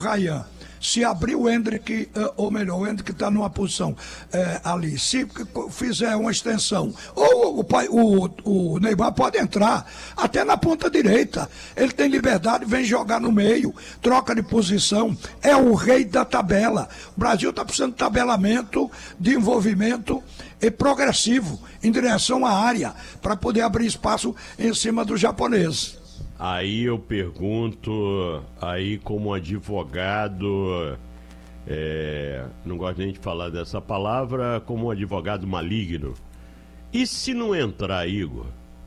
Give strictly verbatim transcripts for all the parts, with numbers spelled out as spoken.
Ryan, se abrir o Hendrick, ou melhor, o Hendrick está numa posição é, ali, se fizer uma extensão, ou o, o, o Neymar pode entrar até na ponta direita, ele tem liberdade, vem jogar no meio, troca de posição, é o rei da tabela. O Brasil está precisando de tabelamento, de envolvimento e progressivo em direção à área, para poder abrir espaço em cima do japonês. Aí eu pergunto, aí como advogado, é, não gosto nem de falar dessa palavra, como um advogado maligno. E se não entrar, Igor?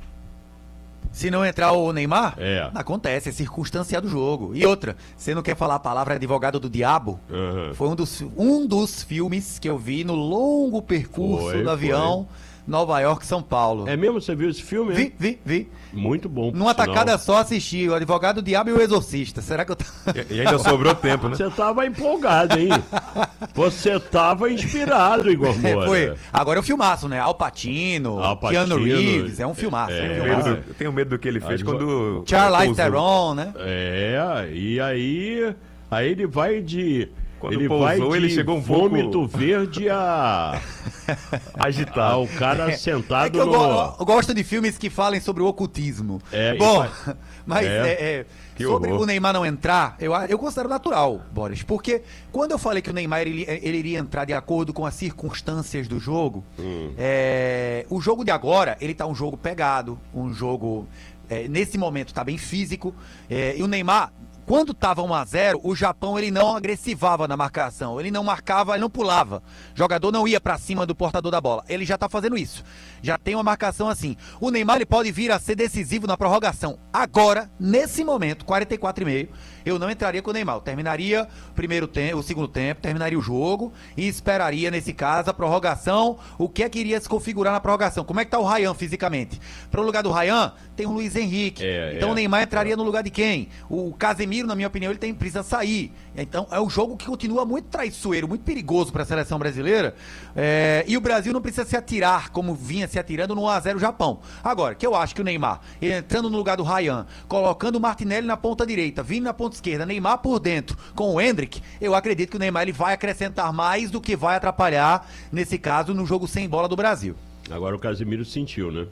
Se não entrar o Neymar? É. Acontece, é circunstância do jogo. E outra, você não quer falar a palavra advogado do diabo? Uhum. Foi um dos, um dos filmes que eu vi no longo percurso foi, do avião, foi. Nova York, São Paulo. É mesmo? Você viu esse filme? Vi, vi, vi. Muito bom. Numa tacada só assisti o Advogado do Diabo e o Exorcista. Será que eu... T... E ainda sobrou tempo, né? Você tava empolgado, hein? Você tava inspirado, Igor Moura. É, foi. Agora é um filmaço, né? Al Pacino, Al Pacino, Keanu Reeves, é um filmaço. É, é um é, filmaço. Eu, eu tenho medo do que ele fez Advo... quando... Charlize Theron, né? É, e aí... Aí ele vai de... Quando ele pousou, vai de ele chegou um vômito pouco... verde a... agitado. O cara sentado é que eu, no... go eu gosto de filmes que falem sobre o ocultismo. É, Bom, vai... mas é. É, é, sobre horror. O Neymar não entrar, eu, eu considero natural, Boris, porque quando eu falei que o Neymar ele, ele iria entrar de acordo com as circunstâncias do jogo, hum. é, o jogo de agora, ele tá um jogo pegado, um jogo, é, nesse momento tá bem físico, é, e o Neymar... Quando estava um a zero, o Japão ele não agressivava na marcação, ele não marcava, ele não pulava. O jogador não ia para cima do portador da bola. Ele já está fazendo isso. Já tem uma marcação assim. O Neymar ele pode vir a ser decisivo na prorrogação. Agora, nesse momento, quarenta e quatro e meio, eu não entraria com o Neymar. Eu terminaria o primeiro tempo, o segundo tempo, terminaria o jogo e esperaria, nesse caso, a prorrogação. O que é que iria se configurar na prorrogação? Como é que tá o Ryan fisicamente? Para o lugar do Ryan, tem o Luiz Henrique. É, então é, o Neymar entraria é. no lugar de quem? O Casemiro, na minha opinião, ele tem, precisa sair. Então é um jogo que continua muito traiçoeiro, muito perigoso para a seleção brasileira. É, e o Brasil não precisa se atirar como vinha se atirando no um a zero Japão. Agora, que eu acho que o Neymar, entrando no lugar do Ryan, colocando o Martinelli na ponta direita, vindo na ponta esquerda, Neymar por dentro, com o Hendrick, eu acredito que o Neymar ele vai acrescentar mais do que vai atrapalhar, nesse caso, no jogo sem bola do Brasil. Agora o Casemiro sentiu, né?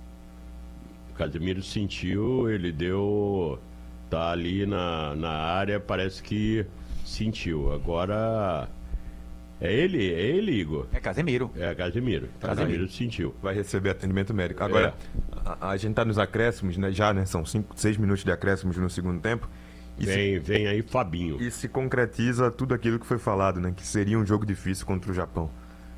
O Casemiro sentiu, ele deu... Tá ali na, na área, parece que sentiu. Agora... É ele? É ele, Igor? É Casemiro. É Casemiro. Casemiro, Casemiro sentiu. Vai receber atendimento médico. Agora, é. a, a gente tá nos acréscimos, né? Já, né? São cinco, seis minutos de acréscimos no segundo tempo. E vem, se, vem aí Fabinho. E se concretiza tudo aquilo que foi falado, né? Que seria um jogo difícil contra o Japão.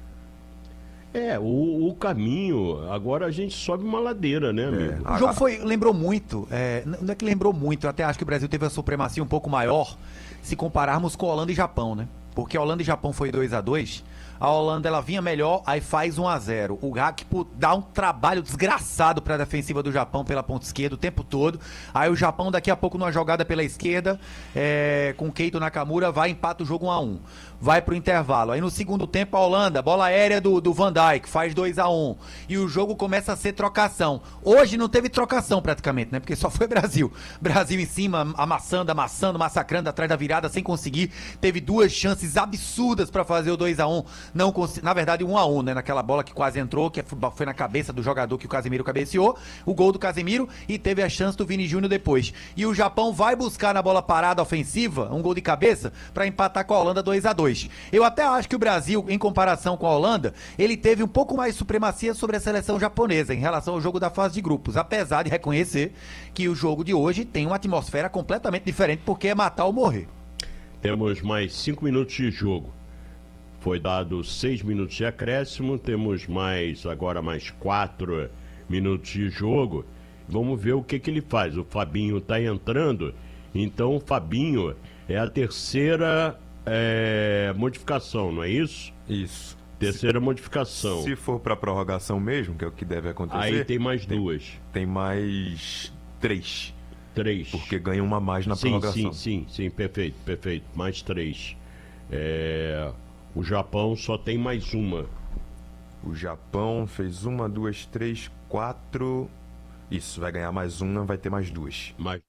É, o, o caminho, agora a gente sobe uma ladeira, né, amigo? É. O jogo foi, lembrou muito, é, não é que lembrou muito, eu até acho que o Brasil teve a supremacia um pouco maior se compararmos com Holanda e Japão, né? Porque a Holanda e Japão foi dois a dois, a Holanda ela vinha melhor, aí faz um a zero. O Gakpo dá um trabalho desgraçado para a defensiva do Japão pela ponta esquerda o tempo todo. Aí o Japão daqui a pouco numa jogada pela esquerda, é, com Keito Nakamura, vai e empata o jogo um a um. Vai pro intervalo. Aí no segundo tempo a Holanda, bola aérea do, do Van Dijk, faz dois a um. E o jogo começa a ser trocação. Hoje não teve trocação praticamente, né? Porque só foi Brasil. Brasil em cima, amassando, amassando, massacrando atrás da virada sem conseguir. Teve duas chances absurdas para fazer o dois a um. Não consegui... Na verdade, um a um, né? Naquela bola que quase entrou, que foi na cabeça do jogador que o Casemiro cabeceou. O gol do Casemiro e teve a chance do Vini Júnior depois. E o Japão vai buscar na bola parada ofensiva, um gol de cabeça, para empatar com a Holanda dois a dois. Eu até acho que o Brasil, em comparação com a Holanda, ele teve um pouco mais de supremacia sobre a seleção japonesa em relação ao jogo da fase de grupos, apesar de reconhecer que o jogo de hoje tem uma atmosfera completamente diferente, porque é matar ou morrer. Temos mais cinco minutos de jogo. Foi dado seis minutos de acréscimo, temos mais, agora mais quatro minutos de jogo. Vamos ver o que, que ele faz. O Fabinho está entrando, então o Fabinho é a terceira é, modificação, não é isso? Isso. Terceira se, modificação. Se for para prorrogação mesmo, que é o que deve acontecer... Aí tem mais tem, duas. Tem mais três. Três. Porque ganha uma a mais na sim, prorrogação. Sim, sim, sim, perfeito, perfeito. Mais três. É... O Japão só tem mais uma. O Japão fez uma, duas, três, quatro... Isso, vai ganhar mais uma, vai ter mais duas. Mais